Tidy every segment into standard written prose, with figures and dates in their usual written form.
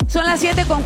Son las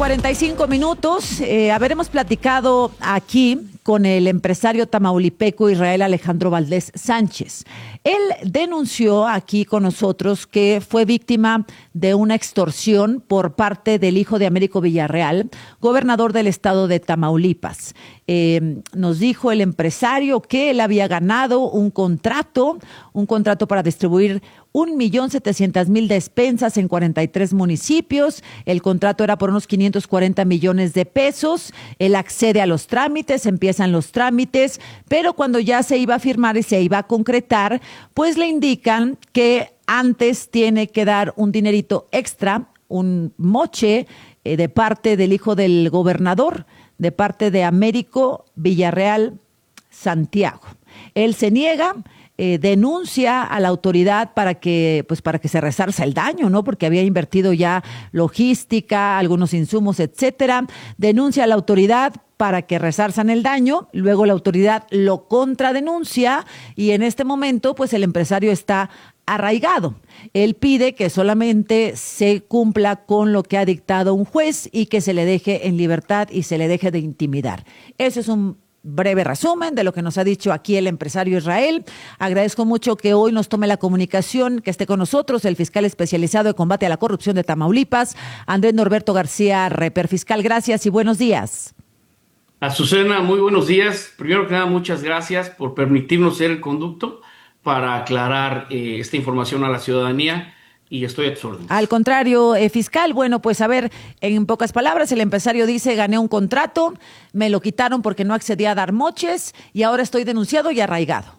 7:45. Habremos platicado aquí con el empresario tamaulipeco Israel Alejandro Valdés Sánchez. Él denunció aquí con nosotros que fue víctima de una extorsión por parte del hijo de Américo Villarreal, gobernador del estado de Tamaulipas. Nos dijo el empresario que él había ganado un contrato para distribuir 1.700.000 despensas en 43 municipios. El contrato era por unos 540 millones de pesos. Él accede a los trámites, empiezan los trámites, pero cuando ya se iba a firmar y se iba a concretar, pues le indican que antes tiene que dar un dinerito extra, un moche de parte del hijo del gobernador, de parte de Américo Villarreal Santiago. Él se niega. Denuncia a la autoridad para que se resarza el daño, ¿no? Porque había invertido ya logística, algunos insumos, etcétera. Denuncia a la autoridad para que resarzan el daño, luego la autoridad lo contradenuncia y en este momento, pues el empresario está arraigado. Él pide que solamente se cumpla con lo que ha dictado un juez y que se le deje en libertad y se le deje de intimidar. Eso es un breve resumen de lo que nos ha dicho aquí el empresario Israel. Agradezco mucho que hoy nos tome la comunicación, que esté con nosotros el fiscal especializado de combate a la corrupción de Tamaulipas, Andrés Norberto García Reper. Fiscal, gracias y buenos días. Azucena, muy buenos días. Primero que nada, muchas gracias por permitirnos ser el conducto para aclarar esta información a la ciudadanía. Y estoy a tus órdenes. Al contrario, fiscal, bueno, pues a ver, en pocas palabras, el empresario dice, gané un contrato, me lo quitaron porque no accedía a dar moches y ahora estoy denunciado y arraigado.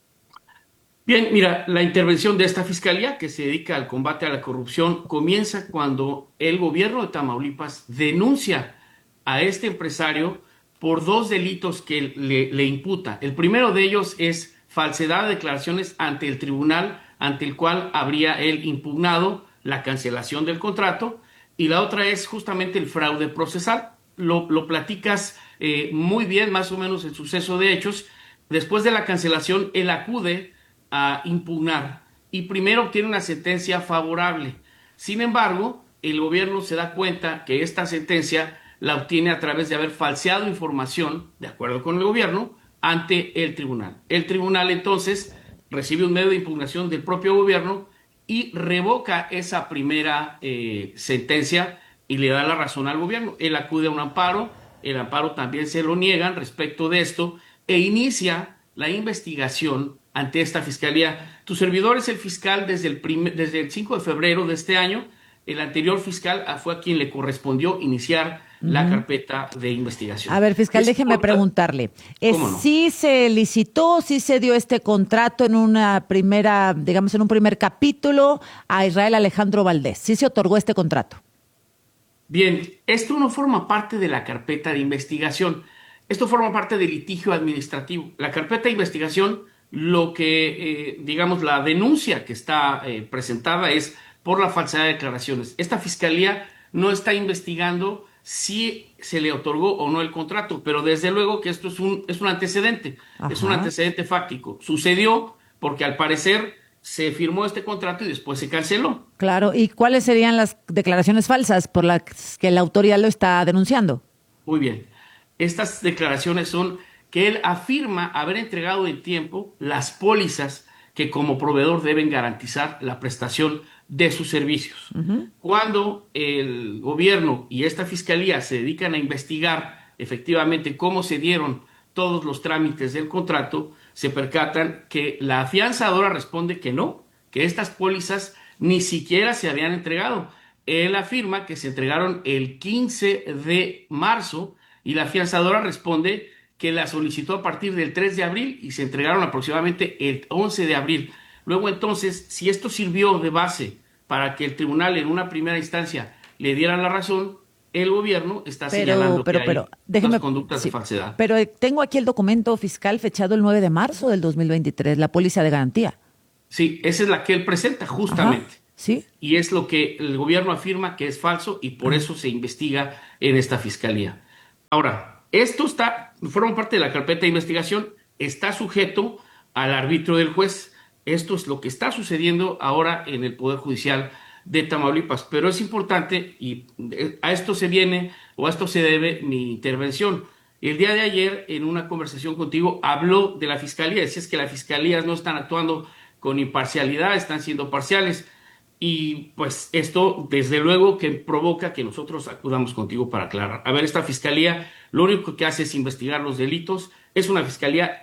Bien, mira, la intervención de esta fiscalía que se dedica al combate a la corrupción comienza cuando el gobierno de Tamaulipas denuncia a este empresario por dos delitos que le imputa. El primero de ellos es falsedad de declaraciones ante el tribunal ante el cual habría él impugnado la cancelación del contrato, y la otra es justamente el fraude procesal. Lo platicas muy bien, más o menos el suceso de hechos. Después de la cancelación, él acude a impugnar y primero obtiene una sentencia favorable. Sin embargo, el gobierno se da cuenta que esta sentencia la obtiene a través de haber falseado información, de acuerdo con el gobierno, ante el tribunal. El tribunal entonces recibe un medio de impugnación del propio gobierno y revoca esa primera sentencia y le da la razón al gobierno. Él acude a un amparo, el amparo también se lo niegan respecto de esto e inicia la investigación ante esta fiscalía. Tu servidor es el fiscal desde el 5 de febrero de este año. El anterior fiscal fue a quien le correspondió iniciar la carpeta de investigación. A ver, fiscal, déjeme preguntarle. No? ¿Sí se licitó, sí se dio este contrato en una primera, digamos, en un primer capítulo a Israel Alejandro Valdés? ¿Sí se otorgó este contrato? Bien, esto no forma parte de la carpeta de investigación. Esto forma parte del litigio administrativo. La carpeta de investigación, lo que, digamos, la denuncia que está presentada es por la falsedad de declaraciones. Esta fiscalía no está investigando si se le otorgó o no el contrato, pero desde luego que esto es un antecedente, es un antecedente fáctico. Sucedió porque al parecer se firmó este contrato y después se canceló. Claro, ¿y cuáles serían las declaraciones falsas por las que la autoridad lo está denunciando? Muy bien, estas declaraciones son que él afirma haber entregado en tiempo las pólizas que como proveedor deben garantizar la prestación de sus servicios. Cuando el gobierno y esta fiscalía se dedican a investigar efectivamente cómo se dieron todos los trámites del contrato, se percatan que la afianzadora responde que no, que estas pólizas ni siquiera se habían entregado. Él afirma que se entregaron el 15 de marzo y la afianzadora responde que la solicitó a partir del 3 de abril y se entregaron aproximadamente el 11 de abril. Luego entonces, si esto sirvió de base para que el tribunal en una primera instancia le diera la razón, el gobierno está señalando que hay las conductas de falsedad. Pero tengo aquí el documento fiscal fechado el 9 de marzo del 2023, la póliza de garantía. Sí, esa es la que él presenta justamente. Ajá, sí. Y es lo que el gobierno afirma que es falso y por eso se investiga en esta fiscalía. Ahora, esto forma parte de la carpeta de investigación, está sujeto al arbitrio del juez. Esto es lo que está sucediendo ahora en el Poder Judicial de Tamaulipas. Pero es importante, y a esto se viene o a esto se debe mi intervención. El día de ayer, en una conversación contigo, habló de la fiscalía. Decías que las fiscalías no están actuando con imparcialidad, están siendo parciales. Y pues esto, desde luego, que provoca que nosotros acudamos contigo para aclarar. A ver, esta fiscalía lo único que hace es investigar los delitos. Es una fiscalía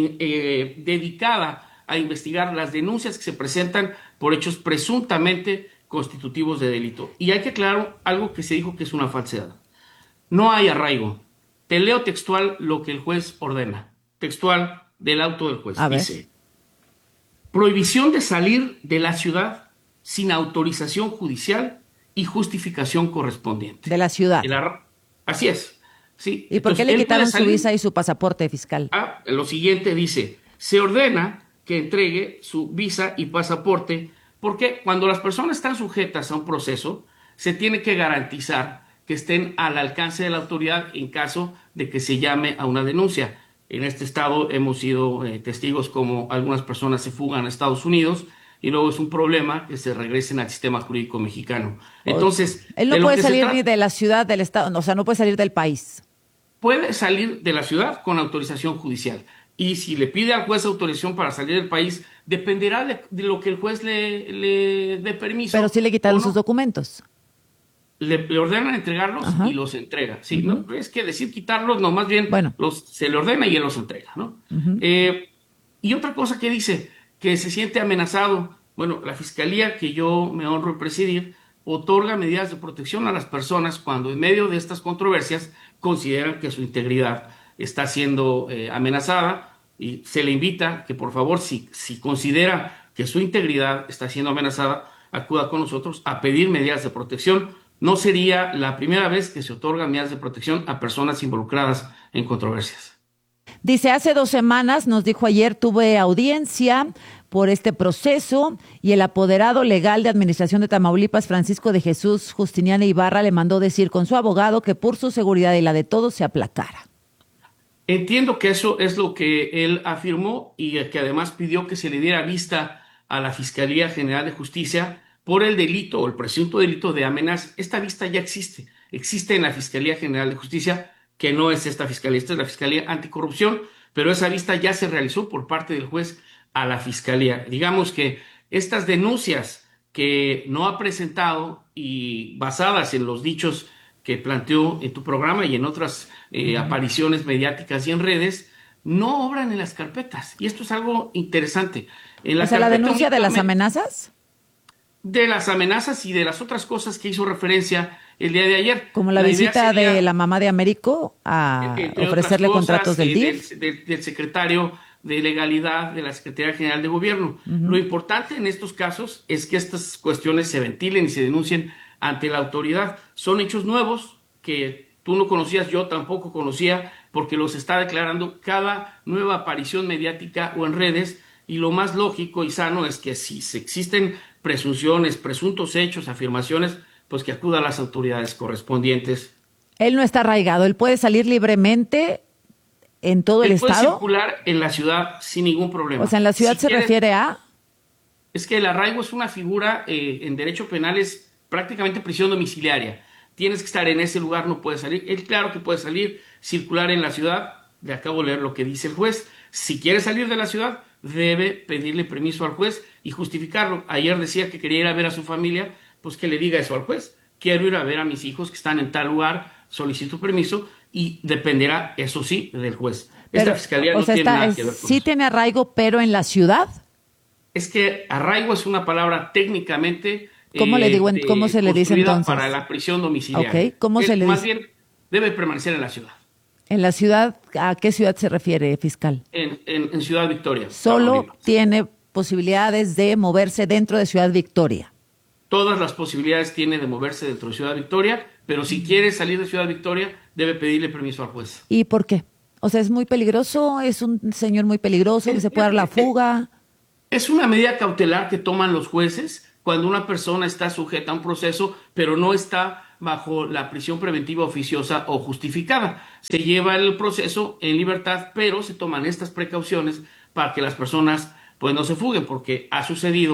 dedicada a investigar las denuncias que se presentan por hechos presuntamente constitutivos de delito. Y hay que aclarar algo que se dijo que es una falsedad. No hay arraigo. Te leo textual lo que el juez ordena. Textual del auto del juez. A ver. Dice: prohibición de salir de la ciudad sin autorización judicial y justificación correspondiente. De la ciudad. Así es. Sí. ¿Y por qué le quitaron su visa y su pasaporte, fiscal? Lo siguiente dice: se ordena que entregue su visa y pasaporte porque cuando las personas están sujetas a un proceso, se tiene que garantizar que estén al alcance de la autoridad en caso de que se llame a una denuncia. En este estado hemos sido testigos como algunas personas se fugan a Estados Unidos y luego es un problema que se regresen al sistema jurídico mexicano. Entonces, él no puede salir ni de la ciudad, del estado, o sea, no puede salir del país. Puede salir de la ciudad con autorización judicial. Y si le pide al juez autorización para salir del país, dependerá de lo que el juez le dé permiso. Pero sí le quitaron sus documentos. Le ordenan entregarlos. Ajá. Y los entrega. Sí, ¿no? Es que decir quitarlos, no, más bien se le ordena y él los entrega, ¿no? Y otra cosa que dice, que se siente amenazado. Bueno, la fiscalía que yo me honro en presidir otorga medidas de protección a las personas cuando en medio de estas controversias consideran que su integridad está siendo amenazada, y se le invita que por favor, si considera que su integridad está siendo amenazada, acuda con nosotros a pedir medidas de protección. No sería la primera vez que se otorgan medidas de protección a personas involucradas en controversias. Dice, hace 2 semanas, nos dijo ayer, tuve audiencia por este proceso y el apoderado legal de Administración de Tamaulipas, Francisco de Jesús Justiniano Ibarra, le mandó decir con su abogado que por su seguridad y la de todos se aplacara. Entiendo que eso es lo que él afirmó y que además pidió que se le diera vista a la Fiscalía General de Justicia por el delito o el presunto delito de amenaza. Esta vista ya existe. Existe en la Fiscalía General de Justicia, que no es esta fiscalía, esta es la Fiscalía Anticorrupción, pero esa vista ya se realizó por parte del juez a la Fiscalía. Digamos que estas denuncias que no ha presentado y basadas en los dichos que planteó en tu programa y en otras apariciones mediáticas y en redes, no obran en las carpetas. Y esto es algo interesante. O sea, la denuncia de las amenazas. De las amenazas y de las otras cosas que hizo referencia el día de ayer. Como la visita de la mamá de Américo a ofrecerle contratos del DIF. Del secretario de Legalidad de la Secretaría General de Gobierno. Lo importante en estos casos es que estas cuestiones se ventilen y se denuncien ante la autoridad. Son hechos nuevos que tú no conocías, yo tampoco conocía, porque los está declarando cada nueva aparición mediática o en redes, y lo más lógico y sano es que si existen presunciones, presuntos hechos, afirmaciones, pues que acuda a las autoridades correspondientes. Él no está arraigado, él puede salir libremente en todo el estado. Puede circular en la ciudad sin ningún problema. O sea, en la ciudad se refiere a... Es que el arraigo es una figura en derecho penal, es prácticamente prisión domiciliaria. Tienes que estar en ese lugar, no puedes salir. Él claro que puede salir, circular en la ciudad. Le acabo de leer lo que dice el juez. Si quiere salir de la ciudad, debe pedirle permiso al juez y justificarlo. Ayer decía que quería ir a ver a su familia, pues que le diga eso al juez. Quiero ir a ver a mis hijos que están en tal lugar, solicito permiso, y dependerá, eso sí, del juez. Esta fiscalía no tiene nada que ver con sí eso. Tiene arraigo, pero en la ciudad. Es que arraigo es una palabra técnicamente... ¿Cómo le digo? ¿Cómo se le dice entonces? Para la prisión domiciliaria. Okay. ¿Cómo se le dice? Más bien, debe permanecer en la ciudad. ¿En la ciudad? ¿A qué ciudad se refiere, fiscal? En Ciudad Victoria. Solo tiene posibilidades de moverse dentro de Ciudad Victoria. Todas las posibilidades tiene de moverse dentro de Ciudad Victoria, pero si quiere salir de Ciudad Victoria, debe pedirle permiso al juez. ¿Y por qué? O sea, ¿es muy peligroso? ¿Es un señor muy peligroso que se puede dar la fuga? Es una medida cautelar que toman los jueces cuando una persona está sujeta a un proceso, pero no está bajo la prisión preventiva oficiosa o justificada. Se lleva el proceso en libertad, pero se toman estas precauciones para que las personas pues no se fuguen, porque ha sucedido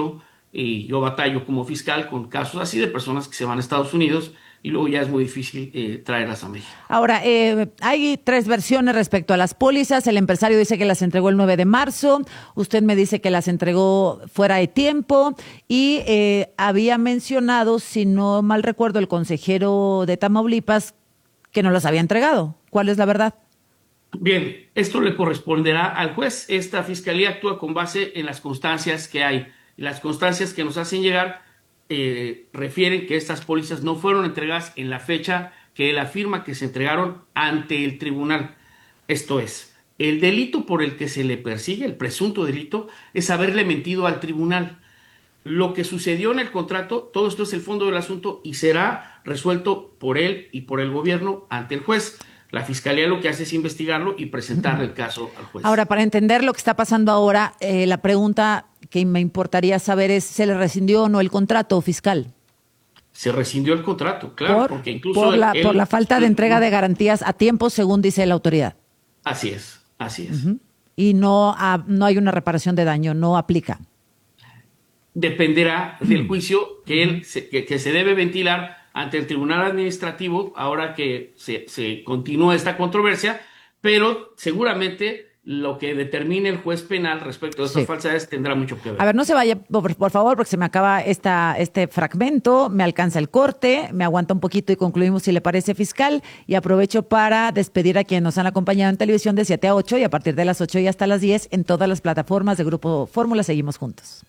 y yo batallo como fiscal con casos así de personas que se van a Estados Unidos y luego ya es muy difícil traerlas a México. Ahora, hay 3 versiones respecto a las pólizas. El empresario dice que las entregó el 9 de marzo. Usted me dice que las entregó fuera de tiempo. Y había mencionado, si no mal recuerdo, el consejero de Tamaulipas que no las había entregado. ¿Cuál es la verdad? Bien, esto le corresponderá al juez. Esta fiscalía actúa con base en las constancias que hay. Las constancias que nos hacen llegar refieren que estas pólizas no fueron entregadas en la fecha que él afirma que se entregaron ante el tribunal. Esto es, el delito por el que se le persigue, el presunto delito, es haberle mentido al tribunal. Lo que sucedió en el contrato, todo esto es el fondo del asunto y será resuelto por él y por el gobierno ante el juez. La fiscalía lo que hace es investigarlo y presentarle el caso al juez. Ahora, para entender lo que está pasando ahora, la pregunta que me importaría saber es, ¿se le rescindió o no el contrato fiscal? Se rescindió el contrato, claro, porque incluso por la falta de entrega de garantías a tiempo, según dice la autoridad. Así es, así es. Y no hay una reparación de daño, no aplica. Dependerá del juicio que se debe ventilar ante el Tribunal Administrativo, ahora que se continúa esta controversia, pero seguramente lo que determine el juez penal respecto a estas falsedades tendrá mucho que ver. A ver, no se vaya, por favor, porque se me acaba este fragmento, me alcanza el corte, me aguanta un poquito y concluimos si le parece, fiscal, y aprovecho para despedir a quienes nos han acompañado en televisión de 7 a 8 y a partir de las 8 y hasta las 10 en todas las plataformas de Grupo Fórmula. Seguimos juntos.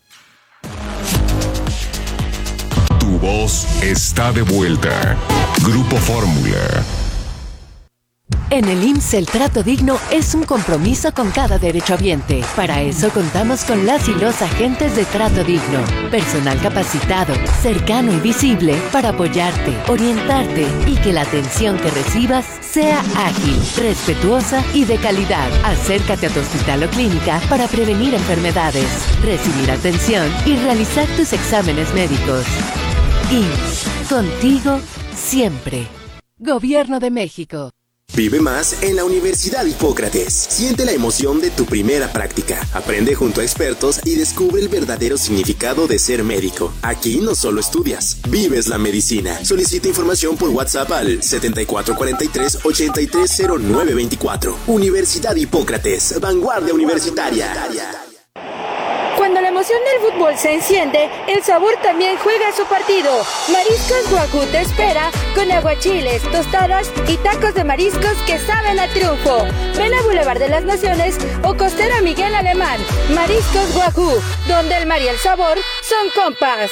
Tu voz está de vuelta. Grupo Fórmula. En el IMSS el trato digno es un compromiso con cada derechohabiente. Para eso contamos con las y los agentes de trato digno. Personal capacitado, cercano y visible para apoyarte, orientarte y que la atención que recibas sea ágil, respetuosa y de calidad. Acércate a tu hospital o clínica para prevenir enfermedades, recibir atención y realizar tus exámenes médicos. IMSS, contigo siempre. Gobierno de México. Vive más en la Universidad Hipócrates. Siente la emoción de tu primera práctica. Aprende junto a expertos y descubre el verdadero significado de ser médico. Aquí no solo estudias, vives la medicina. Solicita información por WhatsApp al 7443-830924. Universidad Hipócrates, vanguardia universitaria. Cuando la emoción del fútbol se enciende, el sabor también juega su partido. Mariscos Wagyu te espera con aguachiles, tostadas y tacos de mariscos que saben a triunfo. Ven a Boulevard de las Naciones o Costera Miguel Alemán. Mariscos Wagyu, donde el mar y el sabor son compas.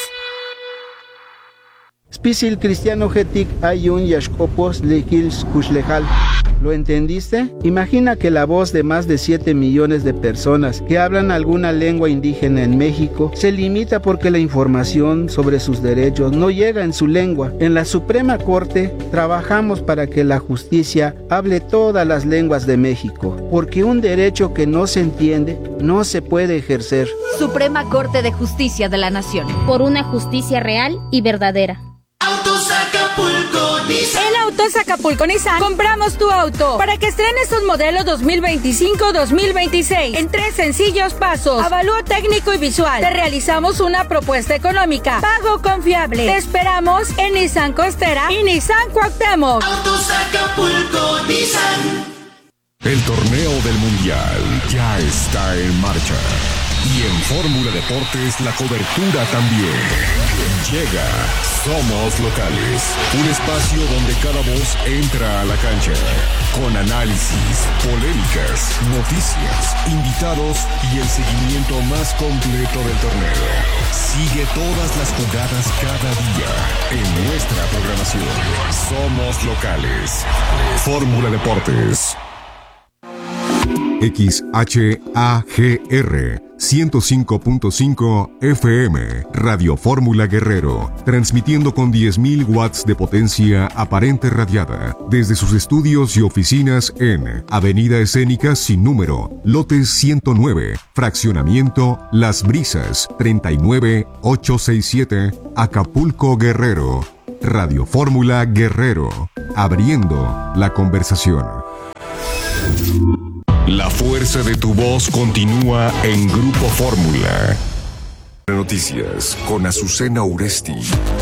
Spisil cristiano getik ayun yashkopos lekils kushlejal. ¿Lo entendiste? Imagina que la voz de más de 7 millones de personas que hablan alguna lengua indígena en México se limita porque la información sobre sus derechos no llega en su lengua. En la Suprema Corte trabajamos para que la justicia hable todas las lenguas de México, porque un derecho que no se entiende no se puede ejercer. Suprema Corte de Justicia de la Nación. Por una justicia real y verdadera. Autos Acapulco Nissan. En Autos Acapulco Nissan compramos tu auto para que estrenes un modelo 2025-2026 en 3 sencillos pasos. Avalúo técnico y visual. Te realizamos una propuesta económica. Pago confiable. Te esperamos en Nissan Costera y Nissan Cuauhtémoc. Autos Acapulco Nissan. El torneo del Mundial ya está en marcha. Y en Fórmula Deportes la cobertura también. Llega Somos Locales, un espacio donde cada voz entra a la cancha, con análisis, polémicas, noticias, invitados y el seguimiento más completo del torneo. Sigue todas las jugadas cada día en nuestra programación. Somos Locales. Fórmula Deportes. XHAGR 105.5 FM, Radio Fórmula Guerrero, transmitiendo con 10.000 watts de potencia aparente radiada, desde sus estudios y oficinas en Avenida Escénica sin número, lote 109, fraccionamiento Las Brisas, 39867, Acapulco, Guerrero. Radio Fórmula Guerrero, abriendo la conversación. La fuerza de tu voz continúa en Grupo Fórmula. Noticias con Azucena Uresti.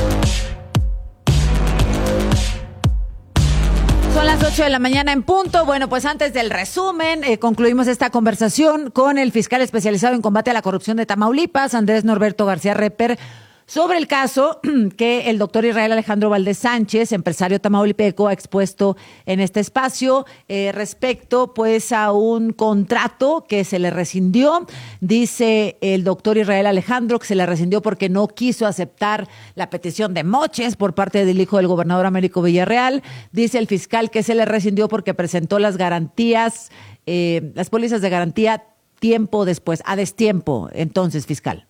Son las 8 de la mañana en punto. Bueno, pues antes del resumen, concluimos esta conversación con el fiscal especializado en combate a la corrupción de Tamaulipas, Andrés Norberto García Reper, sobre el caso que el doctor Israel Alejandro Valdés Sánchez, empresario tamaulipeco, ha expuesto en este espacio respecto pues a un contrato que se le rescindió. Dice el doctor Israel Alejandro que se le rescindió porque no quiso aceptar la petición de moches por parte del hijo del gobernador Américo Villarreal. Dice el fiscal que se le rescindió porque presentó las garantías, las pólizas de garantía tiempo después, a destiempo. Entonces, fiscal.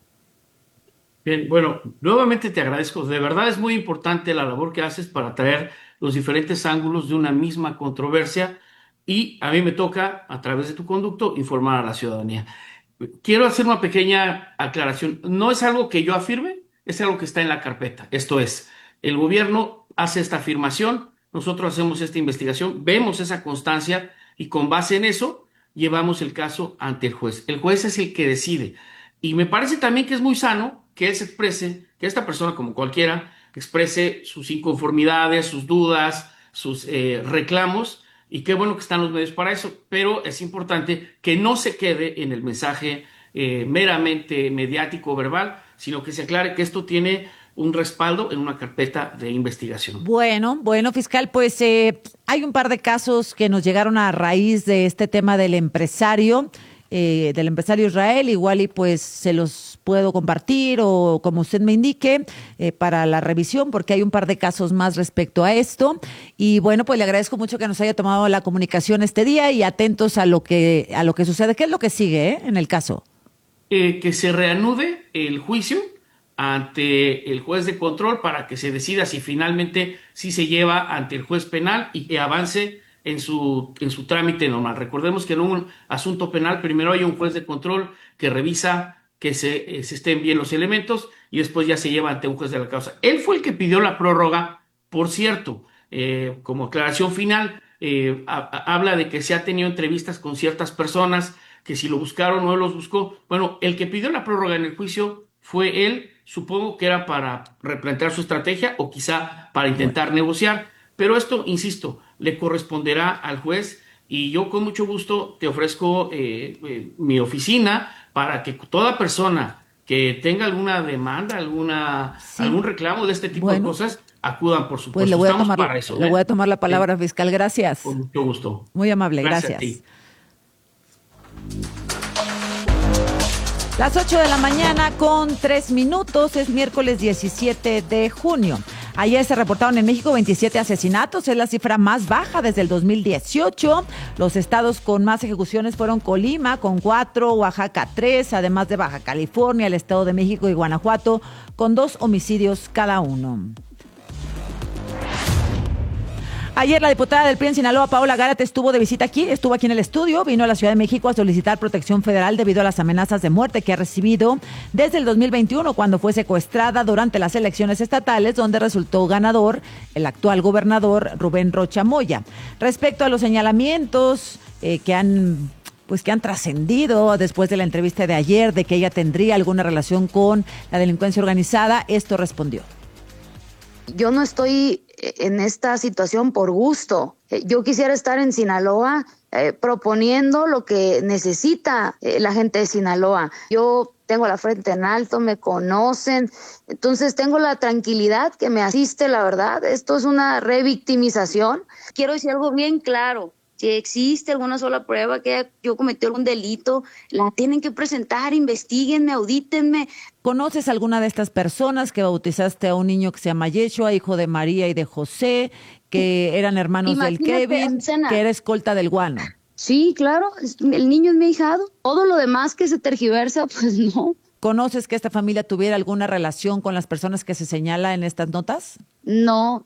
Bien, bueno, nuevamente te agradezco. De verdad es muy importante la labor que haces para traer los diferentes ángulos de una misma controversia y a mí me toca, a través de tu conducto, informar a la ciudadanía. Quiero hacer una pequeña aclaración. No es algo que yo afirme, es algo que está en la carpeta. Esto es, el gobierno hace esta afirmación, nosotros hacemos esta investigación, vemos esa constancia y con base en eso llevamos el caso ante el juez. El juez es el que decide. Y me parece también que es muy sano que él se exprese, que esta persona, como cualquiera, exprese sus inconformidades, sus dudas, sus reclamos, y qué bueno que están los medios para eso, pero es importante que no se quede en el mensaje meramente mediático o verbal, sino que se aclare que esto tiene un respaldo en una carpeta de investigación. Bueno, fiscal, pues hay un par de casos que nos llegaron a raíz de este tema del empresario Israel, igual y pues se los puedo compartir o como usted me indique para la revisión, porque hay un par de casos más respecto a esto. Y bueno, pues le agradezco mucho que nos haya tomado la comunicación este día y atentos a lo que sucede. ¿Qué es lo que sigue en el caso? Que se reanude el juicio ante el juez de control para que se decida si finalmente sí se lleva ante el juez penal y que avance en su trámite normal. Recordemos que en un asunto penal primero hay un juez de control que revisa que se estén bien los elementos y después ya se lleva ante un juez de la causa. Él fue el que pidió la prórroga, por cierto, como aclaración final, habla de que se ha tenido entrevistas con ciertas personas, que si lo buscaron o no los buscó. Bueno, el que pidió la prórroga en el juicio fue él, supongo que era para replantear su estrategia o quizá para intentar negociar, pero esto, insisto, le corresponderá al juez y yo con mucho gusto te ofrezco mi oficina para que toda persona que tenga alguna demanda, algún reclamo de este tipo de cosas, acudan, por supuesto. Pues le voy a tomar la palabra, sí. Fiscal. Gracias. Con mucho gusto. Muy amable, Gracias. gracias. Las 8 de la mañana con 3 minutos, es miércoles 17 de junio. Ayer se reportaron en México 27 asesinatos, es la cifra más baja desde el 2018. Los estados con más ejecuciones fueron Colima con 4, Oaxaca 3, además de Baja California, el Estado de México y Guanajuato con 2 homicidios cada uno. Ayer la diputada del PRI en Sinaloa, Paola Gárate, estuvo aquí en el estudio, vino a la Ciudad de México a solicitar protección federal debido a las amenazas de muerte que ha recibido desde el 2021 cuando fue secuestrada durante las elecciones estatales donde resultó ganador el actual gobernador Rubén Rocha Moya. Respecto a los señalamientos que han trascendido después de la entrevista de ayer de que ella tendría alguna relación con la delincuencia organizada, esto respondió. Yo no estoy en esta situación por gusto. Yo quisiera estar en Sinaloa proponiendo lo que necesita la gente de Sinaloa. Yo tengo la frente en alto, me conocen, entonces tengo la tranquilidad que me asiste, la verdad. Esto es una revictimización. Quiero decir algo bien claro. Si existe alguna sola prueba que yo cometí algún delito, la tienen que presentar, investiguenme, audítenme. ¿Conoces alguna de estas personas que bautizaste a un niño que se llama Yeshua, hijo de María y de José, que eran hermanos del Kevin, que era escolta del Guano? Sí, claro, el niño es mi ahijado. Todo lo demás que se tergiversa, pues no. ¿Conoces que esta familia tuviera alguna relación con las personas que se señala en estas notas? No.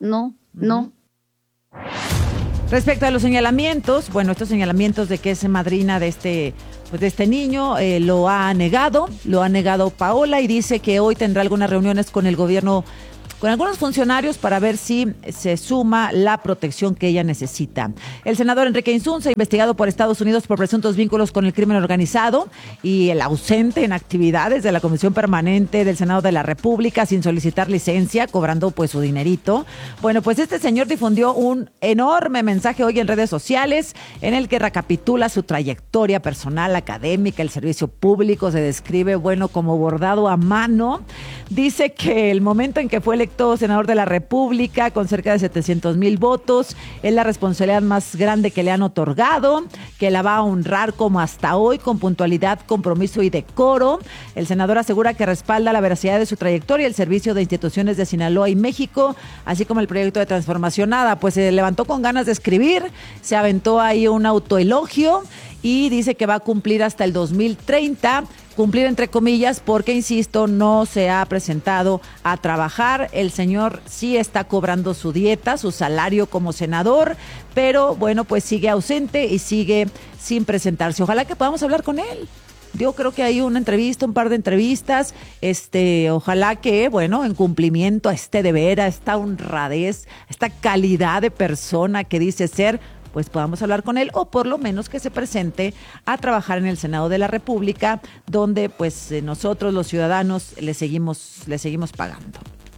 Respecto a los señalamientos, estos señalamientos de que es madrina de este niño, lo ha negado Paola y dice que hoy tendrá algunas reuniones con el gobierno con algunos funcionarios para ver si se suma la protección que ella necesita. El senador Enrique Insunza, investigado por Estados Unidos por presuntos vínculos con el crimen organizado y el ausente en actividades de la Comisión Permanente del Senado de la República sin solicitar licencia, cobrando pues su dinerito. Bueno, pues este señor difundió un enorme mensaje hoy en redes sociales en el que recapitula su trayectoria personal, académica, el servicio público, se describe, bueno, como bordado a mano. Dice que el momento en que fue electo senador de la República con cerca de 700,000 votos es la responsabilidad más grande que le han otorgado, que la va a honrar como hasta hoy, con puntualidad, compromiso y decoro. El senador asegura que respalda la veracidad de su trayectoria, el servicio de instituciones de Sinaloa y México, así como el proyecto de transformación. Nada, pues se levantó con ganas de escribir, se aventó ahí un autoelogio y dice que va a cumplir hasta el 2030, cumplir entre comillas, porque, insisto, no se ha presentado a trabajar. El señor sí está cobrando su dieta, su salario como senador, pero bueno, pues sigue ausente y sigue sin presentarse. Ojalá que podamos hablar con él. Yo creo que hay una entrevista, un par de entrevistas, ojalá que, bueno, en cumplimiento a este deber, a esta honradez, a esta calidad de persona que dice ser, pues podamos hablar con él, o por lo menos que se presente a trabajar en el Senado de la República, donde pues nosotros los ciudadanos le seguimos pagando.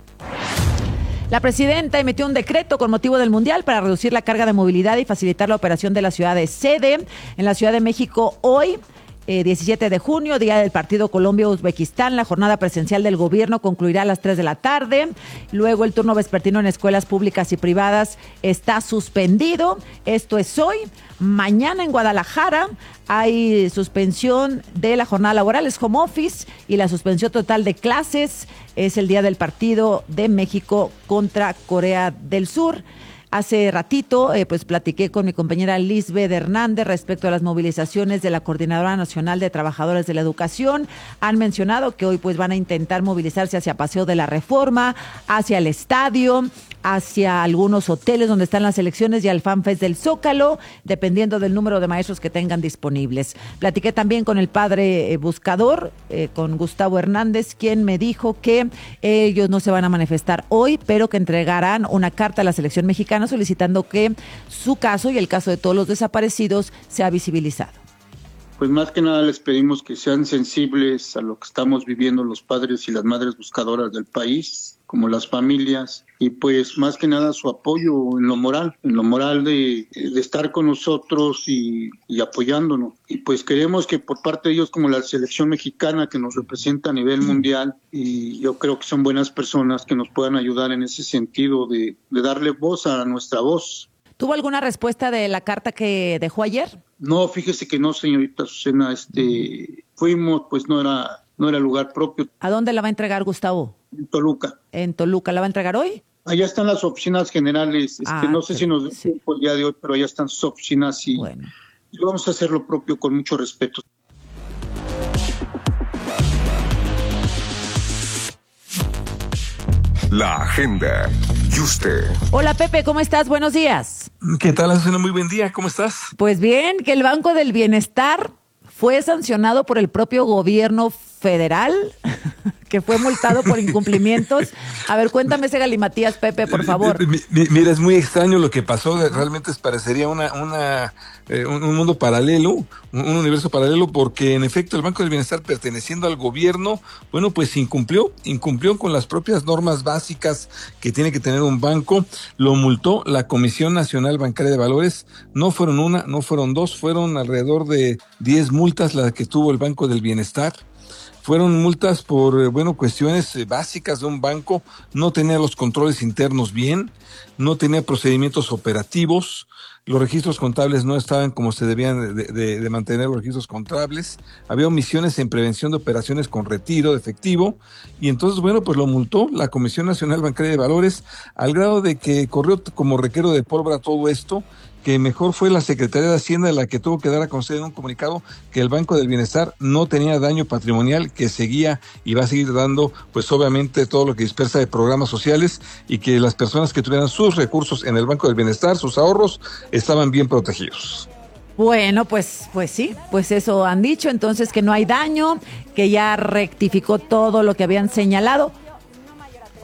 La presidenta emitió un decreto con motivo del Mundial para reducir la carga de movilidad y facilitar la operación de la ciudad de sede. En la Ciudad de México hoy, 17 de junio, día del partido Colombia-Uzbekistán, la jornada presencial del gobierno concluirá a las 3 de la tarde. Luego el turno vespertino en escuelas públicas y privadas está suspendido. Esto es hoy. Mañana en Guadalajara hay suspensión de la jornada laboral, es home office, y la suspensión total de clases. Es el día del partido de México contra Corea del Sur. Hace ratito, pues platiqué con mi compañera Lisbeth Hernández respecto a las movilizaciones de la Coordinadora Nacional de Trabajadores de la Educación. Han mencionado que hoy pues van a intentar movilizarse hacia Paseo de la Reforma, hacia el estadio, hacia algunos hoteles donde están las elecciones y al FanFest del Zócalo, dependiendo del número de maestros que tengan disponibles. Platiqué también con el padre buscador, con Gustavo Hernández, quien me dijo que ellos no se van a manifestar hoy, pero que entregarán una carta a la selección mexicana solicitando que su caso y el caso de todos los desaparecidos sea visibilizado. Pues más que nada les pedimos que sean sensibles a lo que estamos viviendo los padres y las madres buscadoras del país, como las familias, y pues más que nada su apoyo en lo moral de estar con nosotros y apoyándonos. Y pues queremos que por parte de ellos, como la selección mexicana que nos representa a nivel mundial, y yo creo que son buenas personas que nos puedan ayudar en ese sentido de darle voz a nuestra voz. ¿Tuvo alguna respuesta de la carta que dejó ayer? No, fíjese que no, señorita Azucena, fuimos, pues no era lugar propio. ¿A dónde la va a entregar, Gustavo? En Toluca. ¿En Toluca la va a entregar hoy? Allá están las oficinas generales, no sé si nos den tiempo el día de hoy, pero allá están sus oficinas y vamos a hacer lo propio con mucho respeto. La agenda. ¿Y usted? Hola Pepe, ¿cómo estás? Buenos días. ¿Qué tal, Azucena? Muy buen día, ¿cómo estás? Pues bien, que el Banco del Bienestar fue sancionado por el propio gobierno federal, que fue multado por incumplimientos. A ver, cuéntame ese galimatías, Pepe, por favor. Mira, es muy extraño lo que pasó, realmente parecería un mundo paralelo, un universo paralelo, porque en efecto el Banco del Bienestar, perteneciendo al gobierno, bueno, pues incumplió con las propias normas básicas que tiene que tener un banco. Lo multó la Comisión Nacional Bancaria de Valores. No fueron una, no fueron dos, fueron alrededor de 10 multas las que tuvo el Banco del Bienestar. Fueron multas por, cuestiones básicas de un banco. No tenía los controles internos bien, no tenía procedimientos operativos, los registros contables no estaban como se debían de mantener los registros contables, había omisiones en prevención de operaciones con retiro de efectivo, y entonces, pues lo multó la Comisión Nacional Bancaria de Valores, al grado de que corrió como reguero de pólvora todo esto, que mejor fue la Secretaría de Hacienda la que tuvo que dar a conocer en un comunicado que el Banco del Bienestar no tenía daño patrimonial, que seguía y va a seguir dando, pues obviamente, todo lo que dispersa de programas sociales, y que las personas que tuvieran sus recursos en el Banco del Bienestar, sus ahorros, estaban bien protegidos. Bueno, pues sí, pues eso han dicho, entonces que no hay daño, que ya rectificó todo lo que habían señalado.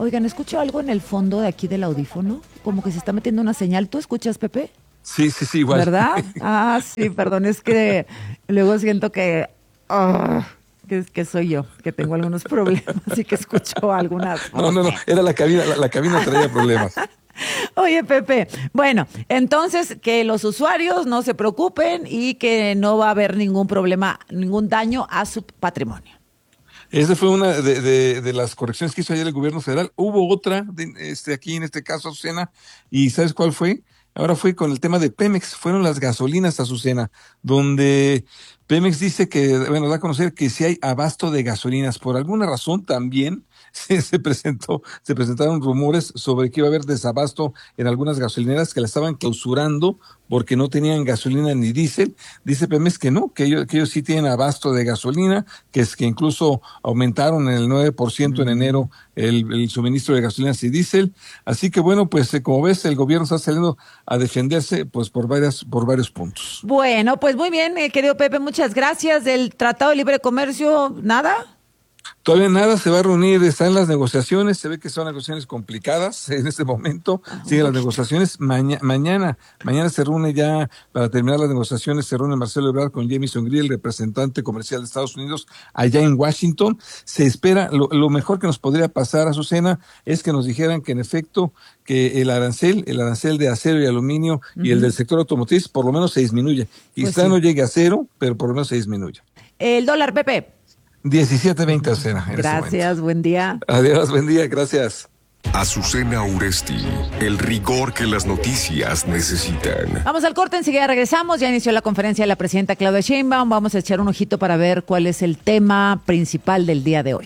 Oigan, escucho algo en el fondo de aquí del audífono, como que se está metiendo una señal. ¿Tú escuchas, Pepe? Sí, igual. ¿Verdad? Sí, perdón, es que luego siento que soy yo, que tengo algunos problemas y que escucho algunas. No, era la cabina traía problemas. Oye, Pepe, bueno, entonces que los usuarios no se preocupen y que no va a haber ningún problema, ningún daño a su patrimonio. Esa fue una de las correcciones que hizo ayer el gobierno federal. Hubo otra aquí en este caso, Azucena, y ¿sabes cuál fue? Ahora fue con el tema de Pemex, fueron las gasolinas, Azucena, donde Pemex dice que, da a conocer que si hay abasto de gasolinas. Por alguna razón también se presentaron rumores sobre que iba a haber desabasto en algunas gasolineras que la estaban clausurando porque no tenían gasolina ni diésel. Dice Pemex que no, que ellos sí tienen abasto de gasolina, que incluso aumentaron en el 9% en enero el suministro de gasolinas y diésel. Así que como ves, el gobierno está saliendo a defenderse pues por varios puntos. Bueno, pues muy bien, querido Pepe, muchas gracias. Del Tratado de Libre Comercio, ¿nada? Todavía nada, se va a reunir, está en las negociaciones, se ve que son negociaciones complicadas en este momento, siguen las negociaciones, mañana se reúne ya, para terminar las negociaciones, se reúne Marcelo Ebrard con Jamieson Greer, el representante comercial de Estados Unidos, allá en Washington. Se espera, lo mejor que nos podría pasar, Azucena, es que nos dijeran que en efecto, que el arancel de acero y aluminio y el del sector automotriz por lo menos se disminuye. Quizá no llegue a cero, pero por lo menos se disminuye. El dólar, Pepe. 17.20, Azucena. Gracias, buen día. Adiós, buen día, gracias. Azucena Uresti, el rigor que las noticias necesitan. Vamos al corte, enseguida regresamos. Ya inició la conferencia de la presidenta Claudia Sheinbaum. Vamos a echar un ojito para ver cuál es el tema principal del día de hoy.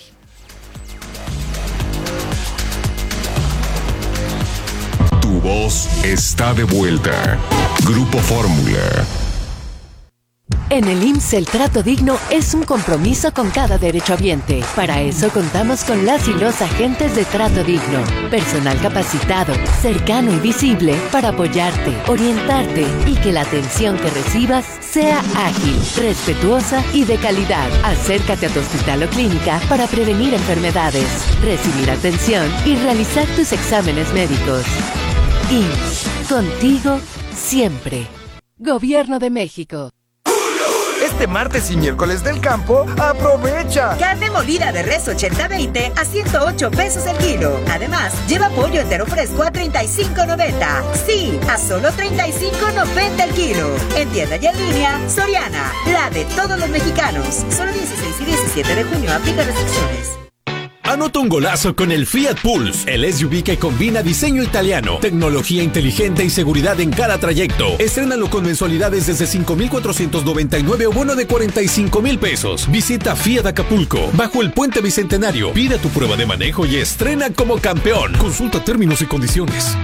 Tu voz está de vuelta. Grupo Fórmula. En el IMSS el trato digno es un compromiso con cada derechohabiente. Para eso contamos con las y los agentes de trato digno. Personal capacitado, cercano y visible para apoyarte, orientarte y que la atención que recibas sea ágil, respetuosa y de calidad. Acércate a tu hospital o clínica para prevenir enfermedades, recibir atención y realizar tus exámenes médicos. IMSS, contigo siempre. Gobierno de México. Este martes y miércoles del campo, ¡aprovecha! Carne molida de res 80-20 a 108 pesos el kilo. Además, lleva pollo entero fresco a 35.90. Sí, a solo 35.90 el kilo. En tienda y en línea, Soriana, la de todos los mexicanos. Solo 16 y 17 de junio, aplica restricciones. Anota un golazo con el Fiat Pulse, el SUV que combina diseño italiano, tecnología inteligente y seguridad en cada trayecto. Estrénalo con mensualidades desde 5,499 o bono de 45,000 pesos. Visita Fiat Acapulco, bajo el Puente Bicentenario. Pide tu prueba de manejo y estrena como campeón. Consulta términos y condiciones.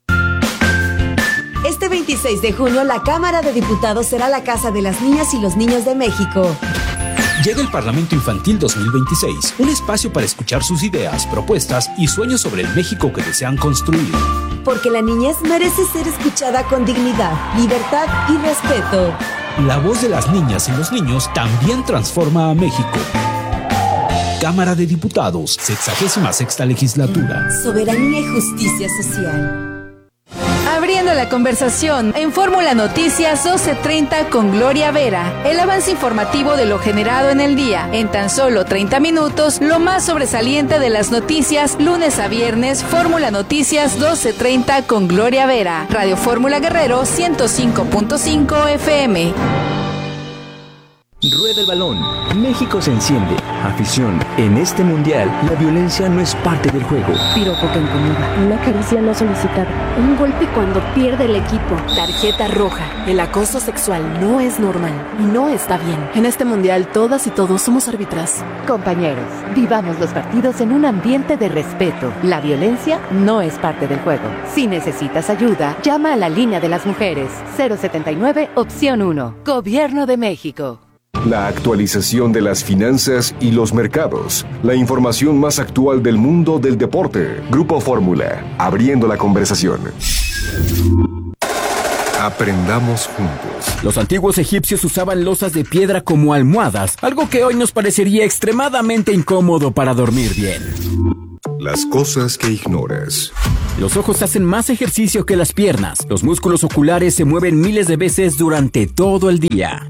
Este 26 de junio, la Cámara de Diputados será la casa de las niñas y los niños de México. Llega el Parlamento Infantil 2026, un espacio para escuchar sus ideas, propuestas y sueños sobre el México que desean construir. Porque la niñez merece ser escuchada con dignidad, libertad y respeto. La voz de las niñas y los niños también transforma a México. Cámara de Diputados, 66ª legislatura. Soberanía y justicia social. Abriendo la conversación en Fórmula Noticias 12:30 con Gloria Vera. El avance informativo de lo generado en el día. En tan solo 30 minutos, lo más sobresaliente de las noticias, lunes a viernes, Fórmula Noticias 12:30 con Gloria Vera. Radio Fórmula Guerrero 105.5 FM. Rueda el balón. México se enciende. Afición. En este mundial, la violencia no es parte del juego. Piropo que incomoda. Una caricia no solicitada. Un golpe cuando pierde el equipo. Tarjeta roja. El acoso sexual no es normal y no está bien. En este mundial, todas y todos somos árbitras. Compañeros, vivamos los partidos en un ambiente de respeto. La violencia no es parte del juego. Si necesitas ayuda, llama a la línea de las mujeres. 079, opción 1. Gobierno de México. La actualización de las finanzas y los mercados. La información más actual del mundo del deporte. Grupo Fórmula, abriendo la conversación. Aprendamos juntos. Los antiguos egipcios usaban losas de piedra como almohadas, algo que hoy nos parecería extremadamente incómodo para dormir bien. Las cosas que ignoras. Los ojos hacen más ejercicio que las piernas. Los músculos oculares se mueven miles de veces durante todo el día.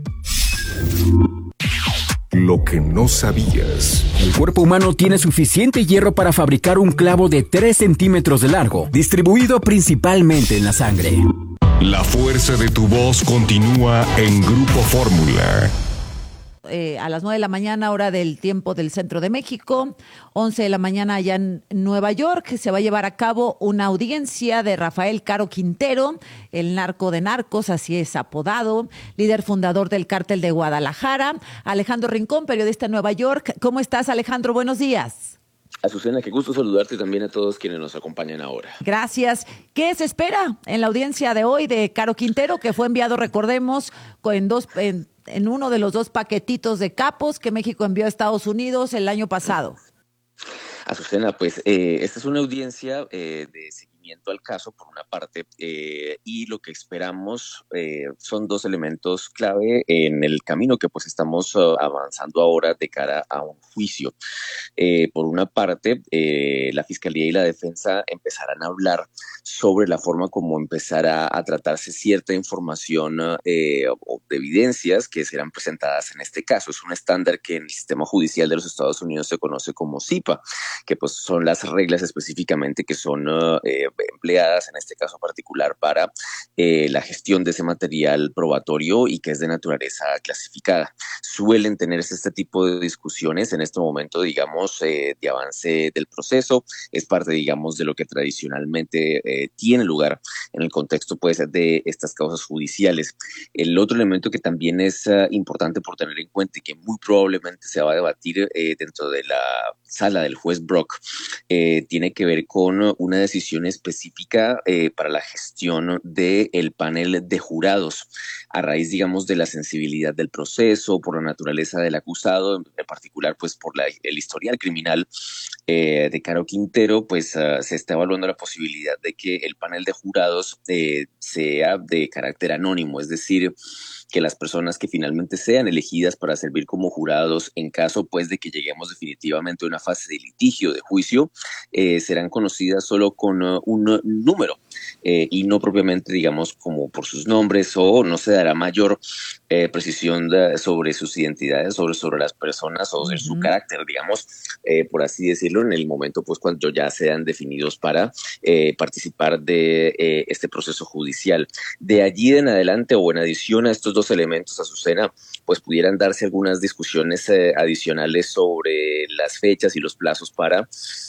Lo que no sabías. El cuerpo humano tiene suficiente hierro para fabricar un clavo de 3 centímetros de largo, distribuido principalmente en la sangre. La fuerza de tu voz continúa en Grupo Fórmula. A las 9 de la mañana, hora del tiempo del centro de México, 11 de la mañana allá en Nueva York, se va a llevar a cabo una audiencia de Rafael Caro Quintero, el narco de narcos, así es apodado, líder fundador del Cártel de Guadalajara. Alejandro Rincón, periodista en Nueva York. ¿Cómo estás, Alejandro? Buenos días. Azucena, qué gusto saludarte y también a todos quienes nos acompañan ahora. Gracias. ¿Qué se espera en la audiencia de hoy de Caro Quintero, que fue enviado, recordemos, en uno de los 2 paquetitos de capos que México envió a Estados Unidos el año pasado? Azucena, pues esta es una audiencia de seguimiento al caso, por una parte, y lo que esperamos son 2 elementos clave en el camino que pues estamos avanzando ahora de cara a un juicio. Por una parte, la Fiscalía y la Defensa empezarán a hablar sobre la forma como empezará a tratarse cierta información o de evidencias que serán presentadas en este caso. Es un estándar que en el sistema judicial de los Estados Unidos se conoce como CIPA, que pues son las reglas específicamente que son empleadas en este caso particular para la gestión de ese material probatorio y que es de naturaleza clasificada. Suelen tenerse este tipo de discusiones en este momento, digamos, de avance del proceso. Es parte, digamos, de lo que tradicionalmente tiene lugar en el contexto, pues, de estas causas judiciales. El otro elemento que también es importante por tener en cuenta y que muy probablemente se va a debatir dentro de la sala del juez Brock, tiene que ver con una decisión específica para la gestión del panel de jurados, a raíz, digamos, de la sensibilidad del proceso, por la naturaleza del acusado, en particular, pues, por el historial criminal de Caro Quintero, pues, se está evaluando la posibilidad de que el panel de jurados sea de carácter anónimo, es decir, que las personas que finalmente sean elegidas para servir como jurados en caso pues de que lleguemos definitivamente a una fase de litigio, de juicio, serán conocidas solo con un número y no propiamente, digamos, como por sus nombres, o no se dará mayor precisión sobre sus identidades, sobre las personas o sobre su carácter, digamos, por así decirlo, en el momento pues cuando ya sean definidos para participar de este proceso judicial. De allí en adelante, o en adición a estos 2 elementos, Azucena, pues pudieran darse algunas discusiones adicionales sobre las fechas y los plazos para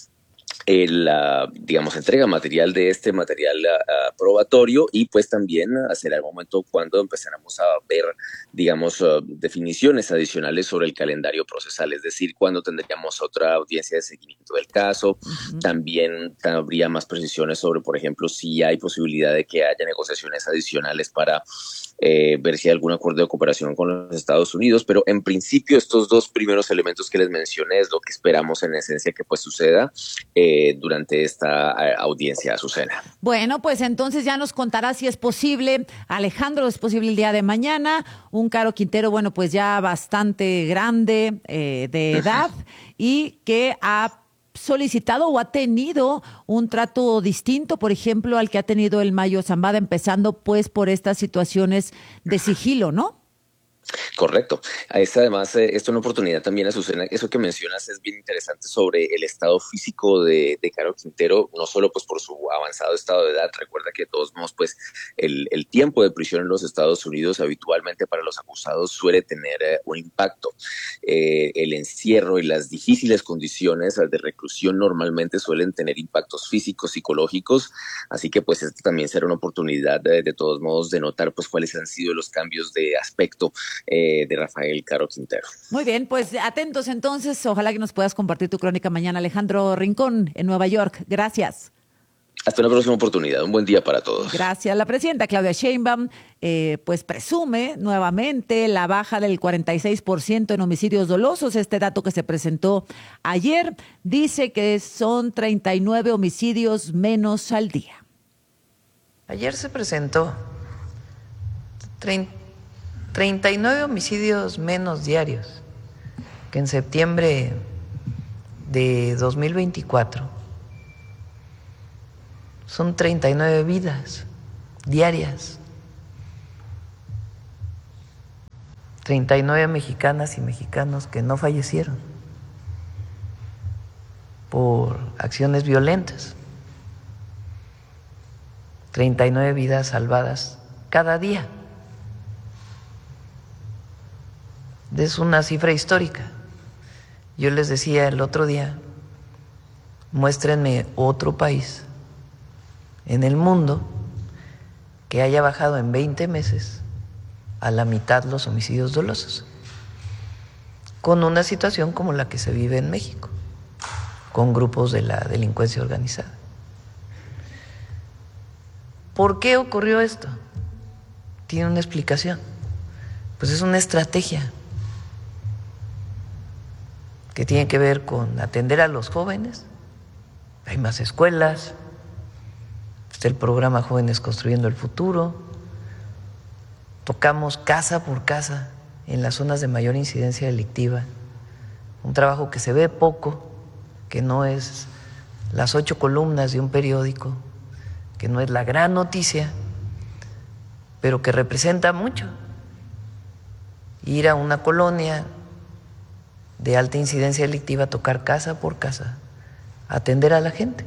la, digamos, entrega material de este material probatorio, y pues también será el momento cuando empezaremos a ver, digamos, definiciones adicionales sobre el calendario procesal, es decir, cuando tendríamos otra audiencia de seguimiento del caso. También habría más precisiones sobre, por ejemplo, si hay posibilidad de que haya negociaciones adicionales para ver si hay algún acuerdo de cooperación con los Estados Unidos, pero en principio estos 2 primeros elementos que les mencioné es lo que esperamos en esencia que pues suceda durante esta audiencia, Azucena. Bueno, pues entonces ya nos contará si es posible, Alejandro, es posible el día de mañana, un Caro Quintero, bueno, pues ya bastante grande de edad y que ha solicitado o ha tenido un trato distinto, por ejemplo, al que ha tenido el Mayo Zambada, empezando pues por estas situaciones de sigilo, ¿no? Correcto. Además, esto es una oportunidad también, Azucena. Eso que mencionas es bien interesante sobre el estado físico de Caro Quintero, no solo pues por su avanzado estado de edad. Recuerda que de todos modos, pues el tiempo de prisión en los Estados Unidos habitualmente para los acusados suele tener un impacto. El encierro y las difíciles condiciones de reclusión normalmente suelen tener impactos físicos, psicológicos. Así que pues esto también será una oportunidad de todos modos de notar pues cuáles han sido los cambios de aspecto de Rafael Caro Quintero. Muy bien, pues atentos entonces, ojalá que nos puedas compartir tu crónica mañana. Alejandro Rincón, en Nueva York, gracias. Hasta una próxima oportunidad, un buen día para todos. Gracias. La presidenta Claudia Sheinbaum pues presume nuevamente la baja del 46% en homicidios dolosos. Este dato que se presentó ayer dice que son 39 homicidios menos al día. Ayer se presentó 39 homicidios menos diarios que en septiembre de 2024 Son 39 vidas diarias. 39 mexicanas y mexicanos que no fallecieron por acciones violentas. 39 vidas salvadas cada día. Es una cifra histórica. Yo les decía el otro día, muéstrenme otro país en el mundo que haya bajado en 20 meses a la mitad los homicidios dolosos, con una situación como la que se vive en México, con grupos de la delincuencia organizada. ¿Por qué ocurrió esto? Tiene una explicación. Pues es una estrategia que tiene que ver con atender a los jóvenes. Hay más escuelas, está el programa Jóvenes Construyendo el Futuro. Tocamos casa por casa en las zonas de mayor incidencia delictiva. Un trabajo que se ve poco, que no es las 8 columnas de un periódico, que no es la gran noticia, pero que representa mucho. Ir a una colonia de alta incidencia delictiva, tocar casa por casa, atender a la gente.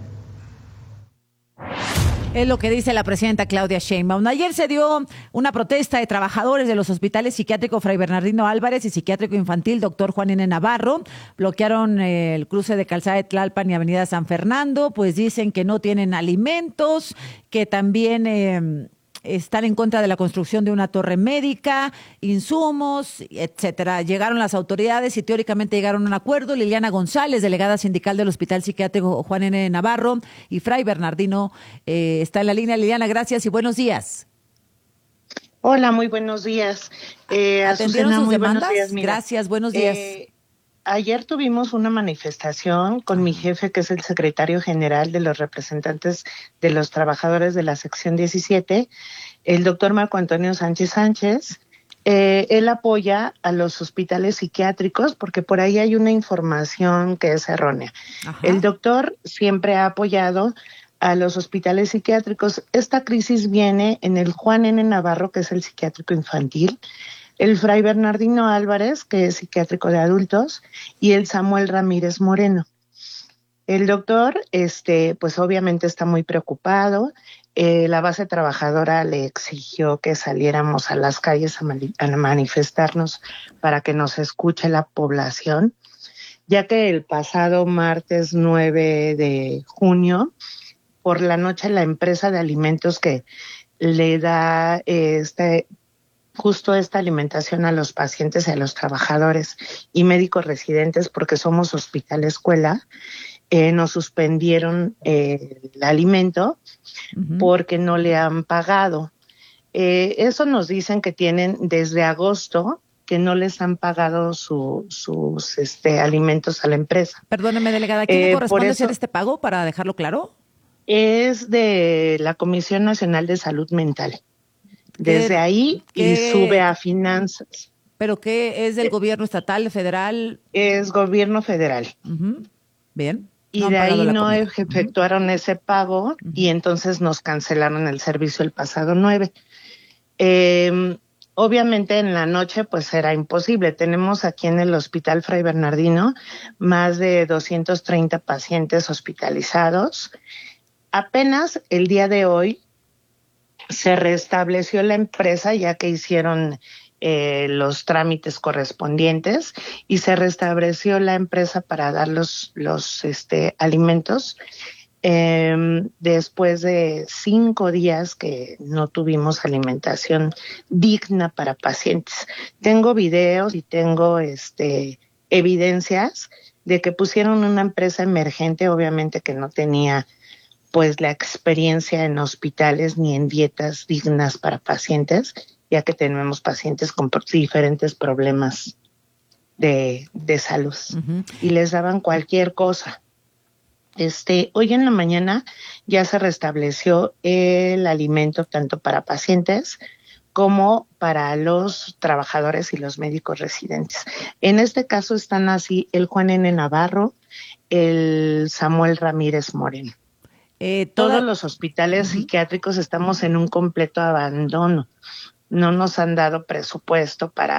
Es lo que dice la presidenta Claudia Sheinbaum. Ayer se dio una protesta de trabajadores de los hospitales psiquiátrico Fray Bernardino Álvarez y psiquiátrico infantil Dr. Juan N. Navarro. Bloquearon el cruce de Calzada de Tlalpan y Avenida San Fernando, pues dicen que no tienen alimentos, que también están en contra de la construcción de una torre médica, insumos, etcétera. Llegaron las autoridades y teóricamente llegaron a un acuerdo. Liliana González, delegada sindical del Hospital Psiquiátrico Juan N. Navarro y Fray Bernardino, está en la línea. Liliana, gracias y buenos días. Hola, muy buenos días. ¿Atendieron sus muy demandas? Buenos días, Gracias, buenos días. Ayer tuvimos una manifestación con mi jefe, que es el secretario general de los representantes de los trabajadores de la sección 17, el doctor Marco Antonio Sánchez Sánchez. Él apoya a los hospitales psiquiátricos porque por ahí hay una información que es errónea. Ajá. El doctor siempre ha apoyado a los hospitales psiquiátricos. Esta crisis viene en el Juan N. Navarro, que es el psiquiátrico infantil, el Fray Bernardino Álvarez, que es psiquiátrico de adultos, y el Samuel Ramírez Moreno. El doctor, pues obviamente está muy preocupado. La base trabajadora le exigió que saliéramos a las calles a manifestarnos para que nos escuche la población, ya que el pasado martes 9 de junio, por la noche, la empresa de alimentos que le da justo esta alimentación a los pacientes y a los trabajadores y médicos residentes, porque somos hospital escuela, nos suspendieron el alimento porque no le han pagado. Eso nos dicen que tienen desde agosto que no les han pagado sus alimentos a la empresa. Perdóneme, delegada, ¿a quién le corresponde hacer este pago, para dejarlo claro? Es de la Comisión Nacional de Salud Mental. Desde ahí y sube a finanzas. ¿Pero qué es del gobierno estatal, federal? Es gobierno federal. Bien. Y de ahí no efectuaron ese pago y entonces nos cancelaron el servicio el pasado 9. Obviamente en la noche pues era imposible. Tenemos aquí en el Hospital Fray Bernardino más de 230 pacientes hospitalizados. Apenas el día de hoy se restableció la empresa, ya que hicieron los trámites correspondientes, y se restableció la empresa para dar los alimentos después de 5 días que no tuvimos alimentación digna para pacientes. Tengo videos y tengo evidencias de que pusieron una empresa emergente, obviamente que no tenía pues la experiencia en hospitales ni en dietas dignas para pacientes, ya que tenemos pacientes con diferentes problemas de salud y les daban cualquier cosa. Hoy en la mañana ya se restableció el alimento tanto para pacientes como para los trabajadores y los médicos residentes. En este caso están así el Juan N. Navarro, el Samuel Ramírez Moreno. Todos los hospitales psiquiátricos estamos en un completo abandono. No nos han dado presupuesto para